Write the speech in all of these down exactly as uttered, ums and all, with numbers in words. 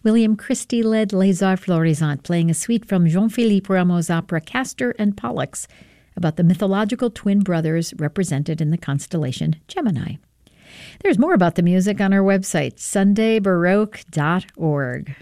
William Christie led Les Arts Florissants, playing a suite from Jean-Philippe Rameau's opera Castor and Pollux, about the mythological twin brothers represented in the constellation Gemini. There's more about the music on our website, sunday baroque dot org.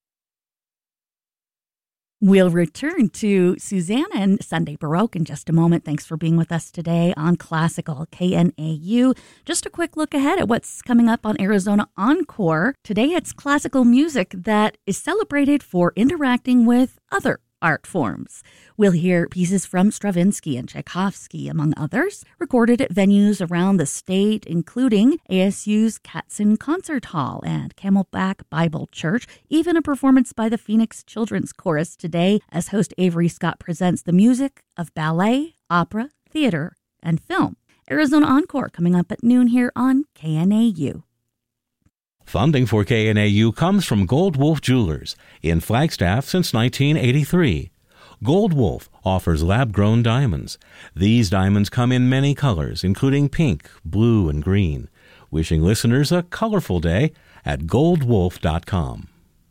We'll return to Susanna and Sunday Baroque in just a moment. Thanks for being with us today on Classical K N A U. Just a quick look ahead at what's coming up on Arizona Encore. Today it's classical music that is celebrated for interacting with other art forms. We'll hear pieces from Stravinsky and Tchaikovsky, among others, recorded at venues around the state, including A S U's Katzen Concert Hall and Camelback Bible Church, even a performance by the Phoenix Children's Chorus today as host Avery Scott presents the music of ballet, opera, theater, and film. Arizona Encore coming up at noon here on K N A U. Funding for K N A U comes from Gold Wolf Jewelers in Flagstaff since nineteen eighty-three. Gold Wolf offers lab-grown diamonds. These diamonds come in many colors, including pink, blue, and green. Wishing listeners a colorful day at gold wolf dot com.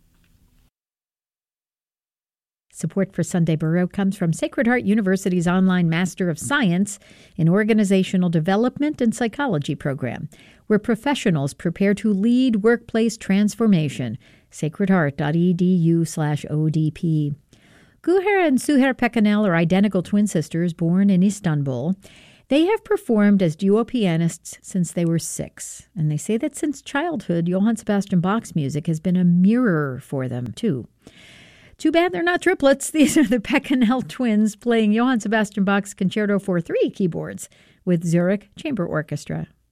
Support for Sunday Baroque comes from Sacred Heart University's online Master of Science in Organizational Development and Psychology program, where professionals prepare to lead workplace transformation. sacred heart dot e d u slash O D P. Guher and Suher Pekanel are identical twin sisters born in Istanbul. They have performed as duo pianists since they were six, and they say that since childhood, Johann Sebastian Bach's music has been a mirror for them, too. Too bad they're not triplets. These are the Pekanel twins playing Johann Sebastian Bach's Concerto for Three keyboards with Zurich Chamber Orchestra.